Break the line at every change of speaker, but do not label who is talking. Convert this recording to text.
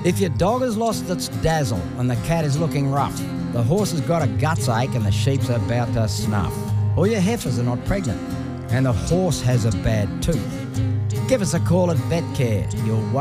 If your dog has lost its dazzle and the cat is looking rough, the horse has got a guts ache and the sheep's about to snuff, or your heifers are not pregnant and the horse has a bad tooth, give us a call at VetCare. You'll